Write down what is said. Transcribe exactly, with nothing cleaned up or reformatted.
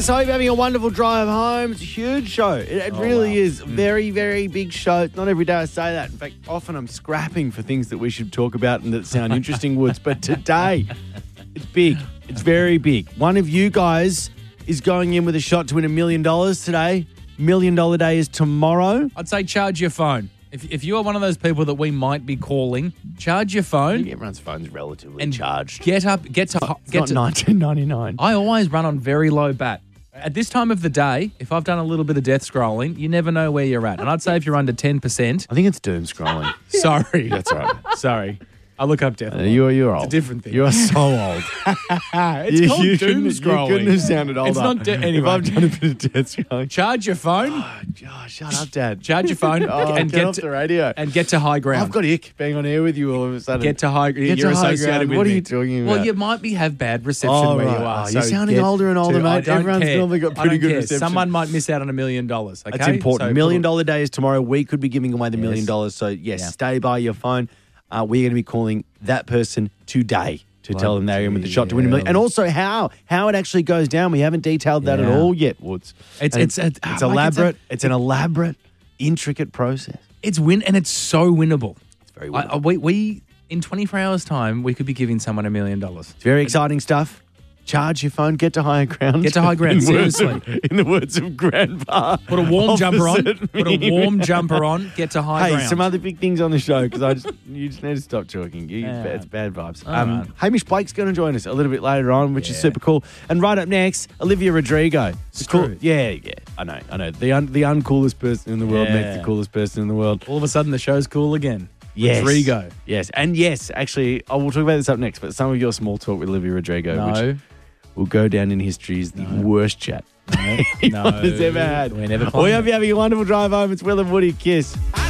Yes, I hope you're having a wonderful drive home. It's a huge show. It, it Oh, really wow. is. Very, very big show. Not every day I say that. In fact, often I'm scrapping for things that we should talk about and that sound interesting, Woods. But today, it's big. It's very big. One of you guys is going in with a shot to win a million dollars today. Million dollar day is tomorrow. I'd say charge your phone. If if you are one of those people that we might be calling, charge your I phone think everyone's phone's relatively and charged. get up, get to, It's get not to. nineteen ninety-nine. I always run on very low bat. At this time of the day, if I've done a little bit of death scrolling, you never know where you're at. And I'd say if you're under ten percent, I think it's doom scrolling. sorry. That's right. Sorry. I look up death. Uh, you're, you're old. It's a different thing. You're so old. It's you, called you doom couldn't- scrolling. You couldn't have sounded older. It's not de- anyway. If I've done a bit of death scrolling. Charge your phone Oh, shut up, Dad. Charge your phone Oh, and get, get off to, the radio. and get to high ground. I've got ick being on air with you all of a sudden. Get to high. Get you're to high associated ground. with What are me. you talking about? Well, you might be have bad reception Oh, where right. you are. Oh, you're so sounding get older and older, to- mate. I don't Everyone's care. normally got I pretty don't good care. reception. Someone might miss out on a million dollars. Okay, It's important. So million put- dollar day is tomorrow. We could be giving away the million Yes. dollars. So, yes, Yeah. stay by your phone. Uh, we're going to be calling that person today to tell them they're in with the shot to win a million. And also how how it actually goes down. We haven't detailed that at Yeah. all yet, Woods. It's- And it's a- it's ah, Mike, elaborate. it's It's, a- an elaborate, intricate process. It's win and it's so winnable. It's very I, I, we, we in twenty-four hours time we could be giving someone a million dollars. It's very exciting stuff. Charge your phone. Get to higher ground. Get to high ground, In words seriously. of- in the words of Grandpa. Put a warm jumper on. opposite Put a me. warm jumper on. Get to high Hey, ground. some other big things on the show because I just you just need to stop talking. You, Yeah. It's bad vibes. All Um, right. Hamish Blake's going to join us a little bit later on, which is Yeah. super cool. And right up next, Olivia Rodrigo. The cool, Screw. yeah, yeah. I know, I know. The un, the uncoolest person in the world Yeah. makes the coolest person in the world. All of a sudden the show's cool again. Yes. Rodrigo. Yes, and yes, actually, I will talk about this up next. But some of your small talk with Olivia Rodrigo, No. which will go down in history as the worst chat No. anyone has ever had. We never We find hope it. you're having a wonderful drive home. It's Will and Woody. Kiss.